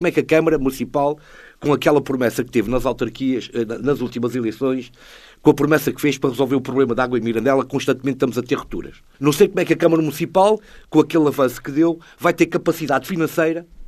Como é que a Câmara Municipal, com aquela promessa que teve nas autarquias, nas últimas eleições, com a promessa que fez para resolver o problema da água em Mirandela, constantemente estamos a ter rupturas. Não sei como é que a Câmara Municipal, com aquele avanço que deu, vai ter capacidade financeira